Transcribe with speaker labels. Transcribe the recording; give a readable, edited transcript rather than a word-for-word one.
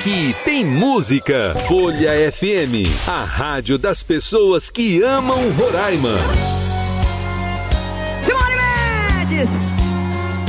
Speaker 1: aqui tem música. Folha FM, a rádio das pessoas que amam Roraima.
Speaker 2: Simone Mendes!